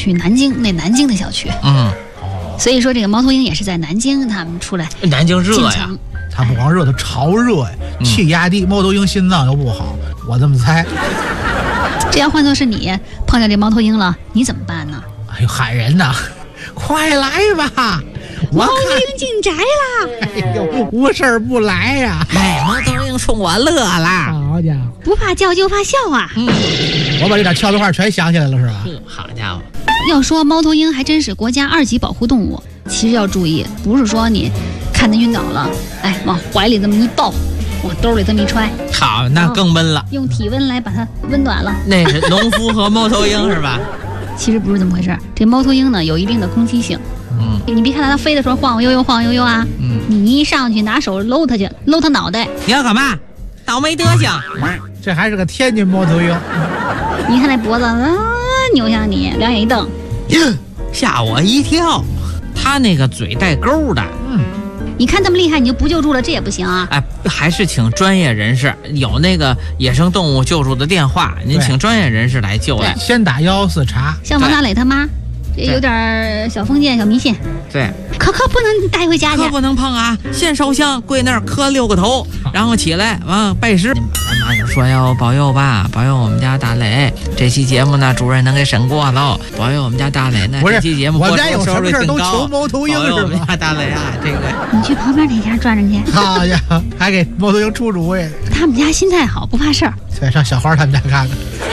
去南京的小区。所以说这个猫头鹰也是在南京他们出来。 南京热呀， 它不光热，它潮热呀，气压低，猫头鹰心脏又不好，我这么猜。 这要换作是你碰见这猫头鹰了，你怎么办呢？ 哎呦，喊人呐，快来吧！ 猫头鹰进宅啦！ 哎呦，无事不来呀！ 哎，猫头鹰冲我乐啦！ 好家伙， 不怕叫就怕笑啊！ 我把这点俏皮话全想起来了，是吧？ 好家伙！ 要说猫头鹰还真是国家2级保护动物，其实要注意，不是说你看它晕倒了，哎，往怀里这么一抱，往兜里这么一揣， 好，那更闷了。 用体温来把它温暖了。 那是农夫和猫头鹰是吧？ 其实不是这么回事，这猫头鹰呢有一定的攻击性。你别看它飞的时候晃晃悠悠晃悠悠啊，你一上去拿手搂它去，搂它脑袋， 你要干嘛？倒霉德行！ 这还是个天津猫头鹰。 你看那脖子扭向你，两眼一瞪， 吓我一跳。它那个嘴带钩的， 你看这么厉害，你就不救助了，这也不行啊！ 哎，还是请专业人士，有那个野生动物救助的电话，您请专业人士来救来。 先打114查。 像王大磊他妈，这有点小封建、小迷信。 对， 可不能带回家去， 可不能碰啊！先烧香，跪那儿磕6个头，然后起来拜师。妈就说要保佑吧，保佑我们家大磊。这期节目呢，主任能给审过喽，保佑我们家大磊呢。这期节目我家有什么事都求猫头鹰是吧？ 我们家大磊啊，这个你去旁边那家转转去。 好家伙，还给猫头鹰出主意。 他们家心态好，不怕事儿。 再上小花他们家看看。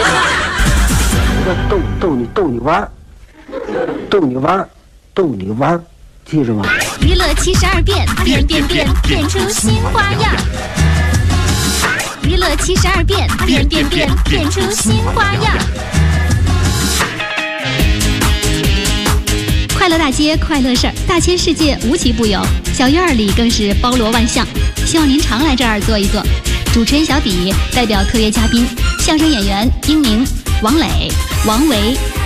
逗你玩，记住吗？ 娱乐72变，变出新花样。娱乐72变，变出新花样。 快乐大街，快乐事儿，大千世界无奇不有，小院儿里更是包罗万象。希望您常来这儿坐一坐。主持人小比代表特约嘉宾，相声演员丁宁、王磊、王维。